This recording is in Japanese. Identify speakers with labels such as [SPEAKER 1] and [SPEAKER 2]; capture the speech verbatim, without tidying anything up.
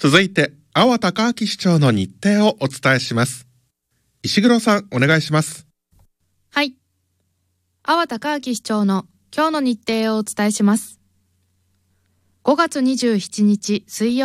[SPEAKER 1] 続いて、阿波隆明市長の日程をお伝えします。石黒さん、お願いします。
[SPEAKER 2] はい。阿波隆明市長の今日の日程をお伝えします。ごがつにじゅうしちにち水曜